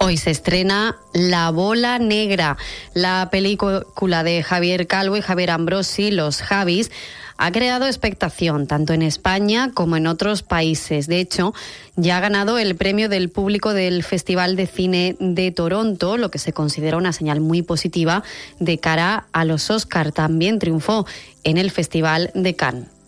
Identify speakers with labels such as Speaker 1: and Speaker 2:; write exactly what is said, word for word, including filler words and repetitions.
Speaker 1: Hoy se estrena La Bola Negra, la película de Javier Calvo y Javier Ambrosi, Los Javis. Ha creado expectación tanto en España como en otros países. De hecho, ya ha ganado el premio del público del Festival de Cine de Toronto, lo que se considera una señal muy positiva de cara a los Oscar. También triunfó en el Festival de Cannes.